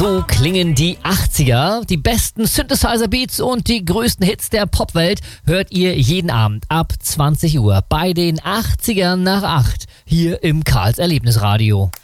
So klingen die 80er. Die besten Synthesizer-Beats und die größten Hits der Popwelt hört ihr jeden Abend ab 20 Uhr bei den 80ern nach 8 hier im Karls Erlebnisradio.